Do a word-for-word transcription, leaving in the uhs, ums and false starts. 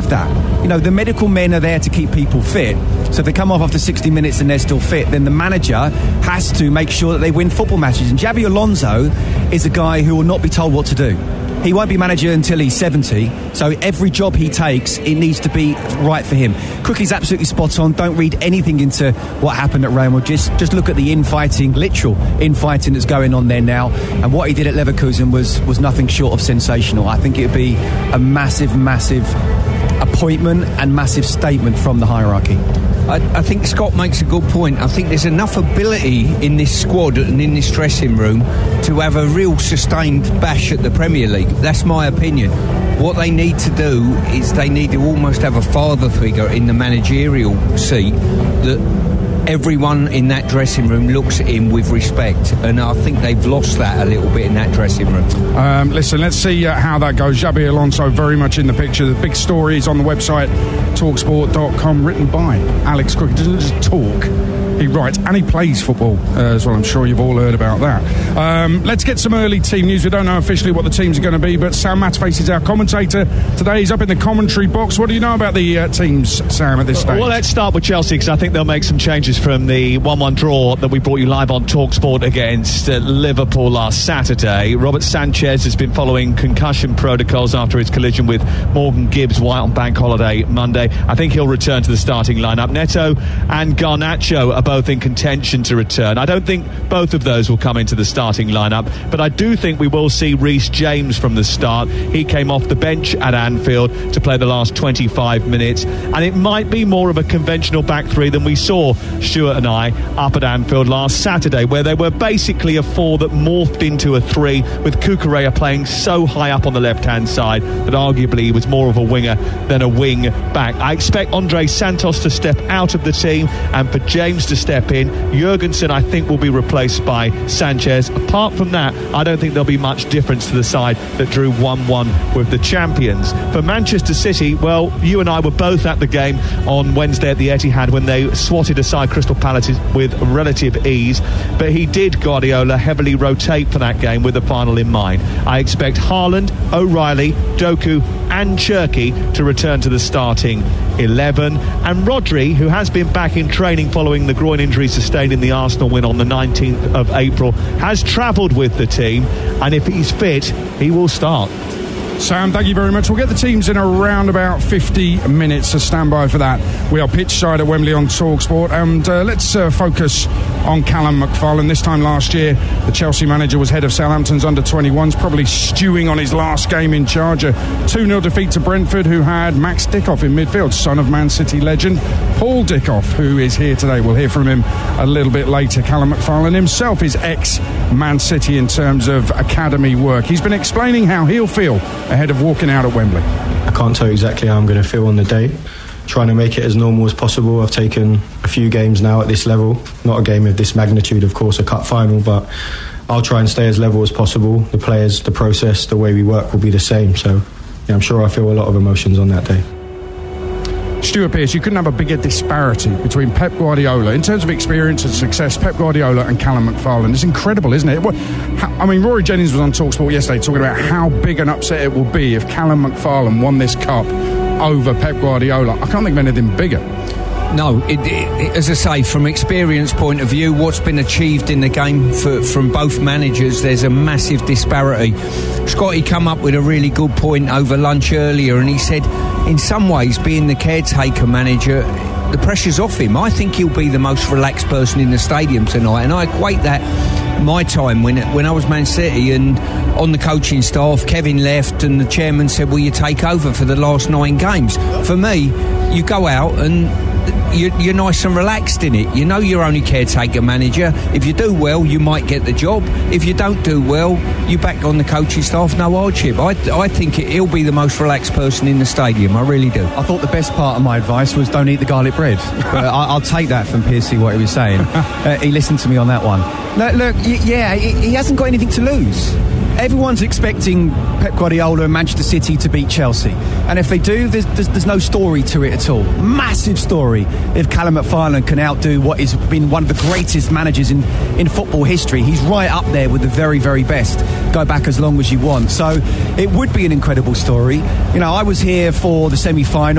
that. You know, the medical men are there to keep people fit. So if they come off after sixty minutes and they're still fit, then the manager has to make sure that they win football matches. And Xabi Alonso is a guy who will not be told what to do. He won't be manager until he's seventy, so every job he takes, it needs to be right for him. Cookie's absolutely spot on. Don't read anything into what happened at Real Madrid. Just, just look at the infighting, literal infighting that's going on there now. And what he did at Leverkusen was, was nothing short of sensational. I think it would be a massive, massive appointment and massive statement from the hierarchy. I, I think Scott makes a good point. I think there's enough ability in this squad and in this dressing room to have a real sustained bash at the Premier League. That's my opinion. What they need to do is they need to almost have a father figure in the managerial seat that everyone in that dressing room looks at him with respect, and I think they've lost that a little bit in that dressing room. Um, listen, let's see uh, how that goes. Xabi Alonso very much in the picture. The big story is on the website talksport dot com, written by Alex Crook. He doesn't just talk, he writes and he plays football uh, as well. I'm sure you've all heard about that. Um, let's get some early team news. We don't know officially what the teams are going to be, but Sam Matterface is our commentator today. He's up in the commentary box. What do you know about the uh, teams, Sam, at this stage? Well, let's start with Chelsea, because I think they'll make some changes from the one one draw that we brought you live on TalkSport against uh, Liverpool last Saturday. Robert Sanchez has been following concussion protocols after his collision with Morgan Gibbs-White on Bank Holiday Monday. I think he'll return to the starting lineup. Neto and Garnacho are both in contention to return. I don't think both of those will come into the starting lineup, but I do think we will see Reece James from the start. He came off the bench at Anfield to play the last twenty-five minutes, and it might be more of a conventional back three than we saw Stuart and I up at Anfield last Saturday, where they were basically a four that morphed into a three, with Cucurella playing so high up on the left-hand side that arguably he was more of a winger than a wing back. I expect Andre Santos to step out of the team and for James to step in. Jurgensen, I think, will be replaced by Sanchez. Apart from that, I don't think there'll be much difference to the side that drew one one with the champions. For Manchester City, well, you and I were both at the game on Wednesday at the Etihad when they swatted aside Crystal Palace with relative ease, but he did, Guardiola, heavily rotate for that game with the final in mind. I expect Haaland, O'Reilly, Doku and Cherki to return to the starting eleven, and Rodri, who has been back in training following the groin injury sustained in the Arsenal win on the nineteenth of April, has travelled with the team, and if he's fit, he will start. Sam, thank you very much. We'll get the teams in around about fifty minutes, so stand by for that. We are pitch side at Wembley on TalkSport, and uh, let's uh, focus on Callum McFarlane. This time last year, the Chelsea manager was head of Southampton's under twenty-ones, probably stewing on his last game in charge. A two nil defeat to Brentford, who had Max Dickoff in midfield, son of Man City legend Paul Dickoff, who is here today. We'll hear from him a little bit later. Callum McFarlane himself is ex-Man City in terms of academy work. He's been explaining how he'll feel ahead of walking out at Wembley. I can't tell you exactly how I'm going to feel on the day. Trying to make it as normal as possible. I've taken a few games now at this level. Not a game of this magnitude, of course, a cup final, but I'll try and stay as level as possible. The players, the process, the way we work will be the same. So yeah, I'm sure I feel a lot of emotions on that day. Stuart Pearce, you couldn't have a bigger disparity between Pep Guardiola, in terms of experience and success, Pep Guardiola and Callum McFarlane. It's incredible, isn't it? I mean, Rory Jennings was on TalkSport yesterday talking about how big an upset it will be if Callum McFarlane won this cup over Pep Guardiola. I can't think of anything bigger. No, it, it, as I say, from experience point of view, what's been achieved in the game for, from both managers, there's a massive disparity. Scotty come up with a really good point over lunch earlier, and he said, in some ways, being the caretaker manager, the pressure's off him. I think he'll be the most relaxed person in the stadium tonight, and I equate that my time when when I was Man City and on the coaching staff, Kevin left and the chairman said, will you take over for the last nine games? For me, you go out and You're, you're nice and relaxed in it. You know you're only caretaker manager. If you do well, you might get the job. If you don't do well, you're back on the coaching staff, no hardship. I, I think it, he'll be the most relaxed person in the stadium. I really do. I thought the best part of my advice was don't eat the garlic bread. But I, I'll take that from Piercy, what he was saying. Uh, he listened to me on that one. Look, look yeah, he, he hasn't got anything to lose. Everyone's expecting Pep Guardiola and Manchester City to beat Chelsea, and if they do, there's, there's, there's no story to it at all. Massive story if Callum McFarlane can outdo what has been one of the greatest managers in, in football history. He's right up there with the very, very best. Go back as long as you want. So it would be an incredible story. You know, I was here for the semi-final.